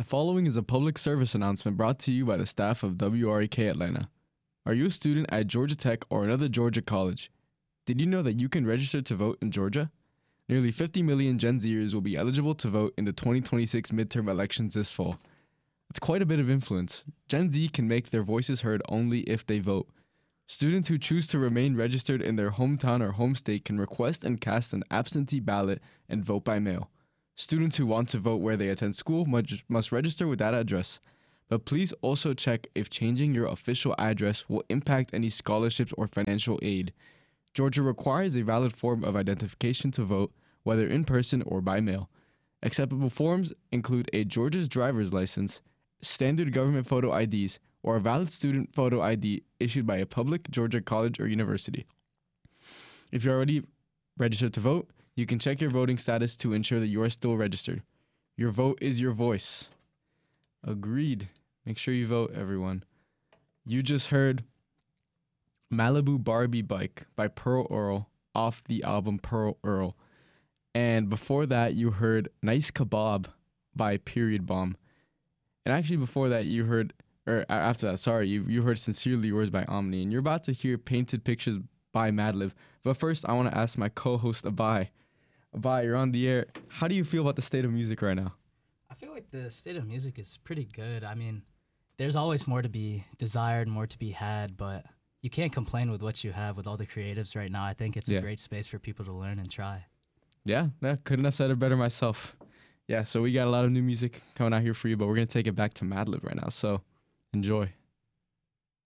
following is a public service announcement brought to you by the staff of WREK Atlanta. Are you a student at Georgia Tech or another Georgia college? Did you know that you can register to vote in Georgia? Nearly 50 million Gen Zers will be eligible to vote in the 2026 midterm elections this fall. It's quite a bit of influence. Gen Z can make their voices heard only if they vote. Students who choose to remain registered in their hometown or home state can request and cast an absentee ballot and vote by mail. Students who want to vote where they attend school must register with that address. But please also check if changing your official address will impact any scholarships or financial aid. Georgia requires a valid form of identification to vote, whether in person or by mail. Acceptable forms include a Georgia's driver's license, standard government photo IDs, or a valid student photo ID issued by a public Georgia college or university. If you're already registered to vote, you can check your voting status to ensure that you are still registered. Your vote is your voice. Agreed. Make sure you vote, everyone. You just heard Malibu Barbie Bike by Pearl Earl off the album Pearl Earl. And before that, you heard Nice Kebab by Period Bomb. And actually before that, you heard, or after that, sorry, you heard Sincerely Yours by Omni. And you're about to hear Painted Pictures by Madlib. But first, I want to ask my co-host, Abai. Abai, you're on the air. How do you feel about the state of music right now? I feel like the state of music is pretty good. I mean, there's always more to be desired, more to be had, but you can't complain with what you have with all the creatives right now. I think it's a great space for people to learn and try. Yeah, couldn't have said it better myself. Yeah, so we got a lot of new music coming out here for you, but we're going to take it back to Madlib right now, so enjoy.